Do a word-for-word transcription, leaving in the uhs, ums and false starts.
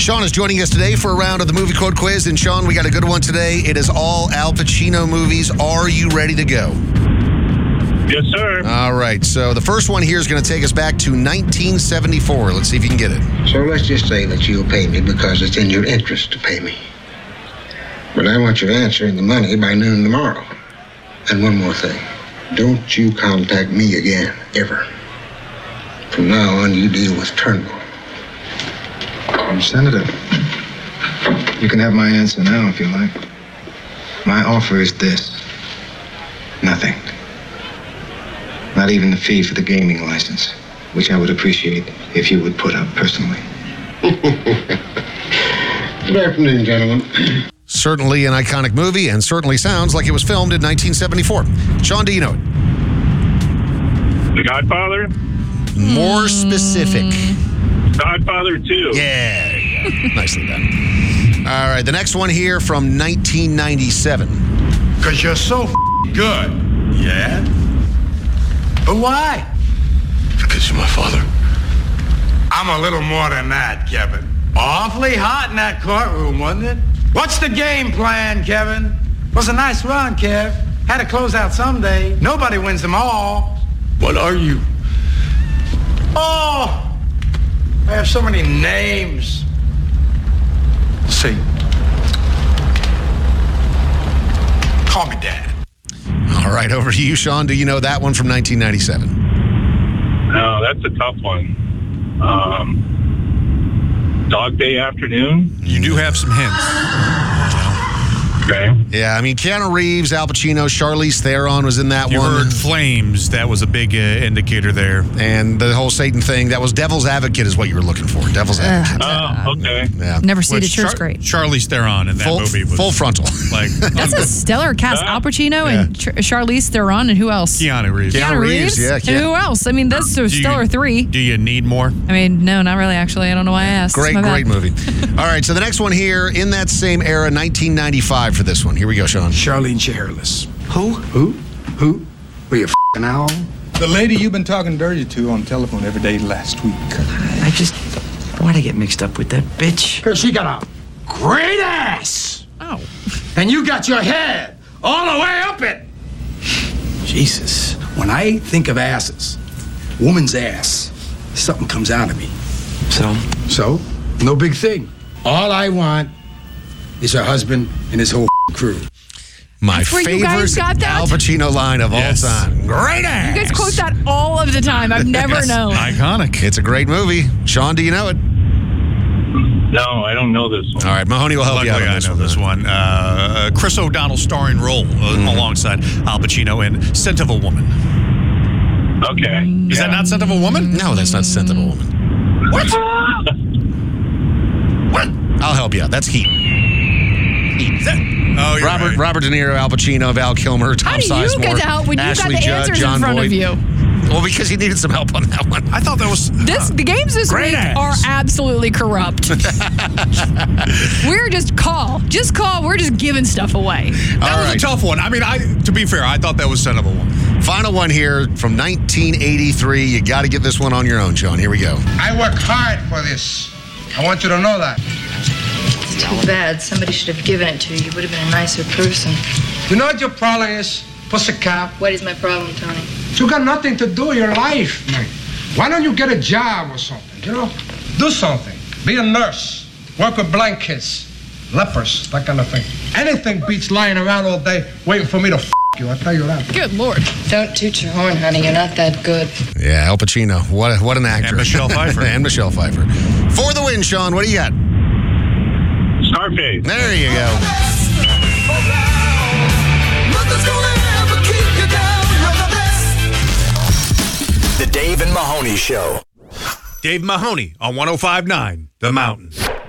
Sean is joining us today for a round of the movie quote quiz. And Sean, we got a good one today. It is all Al Pacino movies. Are you ready to go? Yes, sir. All right. So the first one here is going to take us back to nineteen seventy-four. Let's see if you can get it. So let's just say that you'll pay me because it's in your interest to pay me. But I want your answer and the money by noon tomorrow. And one more thing. Don't you contact me again, ever. From now on, you deal with Turnbull. Senator, you can have my answer now if you like. My offer is this. Nothing. Not even the fee for the gaming license, which I would appreciate if you would put up personally. Good afternoon, gentlemen. Certainly an iconic movie, and certainly sounds like it was filmed in nineteen seventy-four. Sean, do you know it? The Godfather? More specific. Godfather two. Yeah. yeah. Nicely done. All right, the next one here from nineteen ninety-seven. Because you're so f- good. Yeah? But why? Because you're my father. I'm a little more than that, Kevin. Awfully hot in that courtroom, wasn't it? What's the game plan, Kevin? Was a nice run, Kev. Had to close out someday. Nobody wins them all. What are you? Oh! I have so many names. See. Call me Dad. All right, over to you, Sean. Do you know that one from nineteen ninety-seven? No, that's a tough one. Um, Dog Day Afternoon? You do have some hints. Okay. Yeah, I mean, Keanu Reeves, Al Pacino, Charlize Theron was in that You one. heard Flames. That was a big uh, indicator there. And the whole Satan thing, that was Devil's Advocate is what you were looking for. Devil's Advocate. Oh, okay. Yeah. Never seen it. Which Sure, it's Char- great. Charlize Theron in that Full, movie was full frontal. like That's a stellar cast. Al Pacino and Ch- Charlize Theron, and who else? Keanu Reeves. Keanu Reeves, yeah, And yeah. who else? I mean, that's a Do stellar you, three. Do you need more? I mean, no, not really, actually. I don't know why I asked. Great, My bad. great movie. All right, so the next one here, in that same era, nineteen ninety-five for this one. Here we go, Sean. Charlene Chairless. Who? Who? Who? Were you f***ing owl? The lady you've been talking dirty to on the telephone every day last week. I just... Why'd I get mixed up with that bitch? Because she got a great ass. Oh. And you got your head all the way up it. Jesus. When I think of asses, woman's ass, something comes out of me. So? So, no big thing. All I want is her husband and his whole crew. My That's where you guys favorite got that? Al Pacino line of Yes. all time. Great ass. You guys quote that all of the time. I've never Yes. known. Iconic. It's a great movie. Sean, do you know it? No, I don't know this one. All right, Mahoney will help Luckily, you out on I this know one. this one. Uh, Chris O'Donnell starring role uh, alongside Al Pacino in Scent of a Woman. Okay. Is that not Scent of a Woman? No, that's not Scent of a Woman. What? What? I'll help you out. That's Heat. Is that- oh, you're Robert right. Robert De Niro, Al Pacino, Val Kilmer, Tom How do you Sizemore, get to help when you got Ashley the Judd, answers John in front Boyd. of you? Well, because he needed some help on that one. I thought that was... This the games this Great week ass. are absolutely corrupt. We're just call, just call. We're just giving stuff away. That All was right. a tough one. I mean, I to be fair, I thought that was Scent of a Woman. Final one here from nineteen eighty-three. You got to get this one on your own, Sean. Here we go. I work hard for this. I want you to know that. It's too bad. Somebody should have given it to you. You would have been a nicer person. You know what your problem is, pussycat? What is my problem, Tony? You got nothing to do in your life, man. Why don't you get a job or something, you know? Do something. Be a nurse. Work with blankets, lepers, that kind of thing. Anything beats lying around all day waiting for me to f*** you, I tell you that. Good Lord. Don't toot your horn, honey. You're not that good. Yeah, Al Pacino. What what an actor. And Michelle Pfeiffer. and Michelle Pfeiffer. For the win, Sean. What do you got? Scarface. There you go. The Dave and Mahoney Show. Dave Mahoney on one oh five point nine The Mountain.